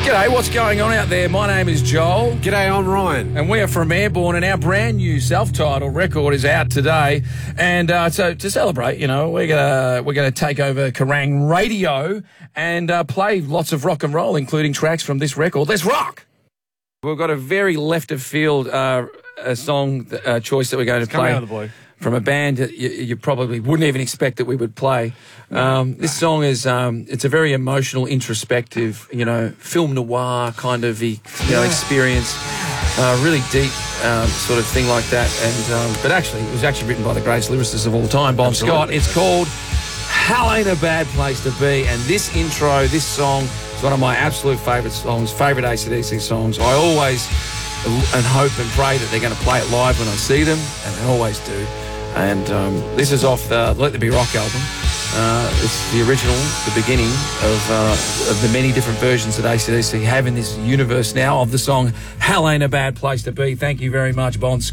G'day, what's going on out there? My name is Joel. G'day, I'm Ryan. And we are from Airborne, and our brand new self-titled record is out today. And so to celebrate, you know, we're gonna take over Kerrang Radio and play lots of rock and roll, including tracks from this record. Let's rock! We've got a very left of field song choice that we're going to play. Out of the blue. From a band that you probably wouldn't even expect that we would play. This song is, it's a very emotional, introspective, you know, film noir kind of, experience. Really deep sort of thing like that. And but actually, it was actually written by the greatest lyricist of all time, Bon Scott. It's called Hell Ain't a Bad Place to Be. And this intro, this song, is one of my absolute favourite songs, favourite AC/DC songs. I always and hope and pray that they're going to play it live when I see them, and they always do. And this is off the Let There Be Rock album. It's the original, the beginning of the many different versions that AC/DC have in this universe now of the song Hell Ain't a Bad Place to Be. Thank you very much, Bon Scott.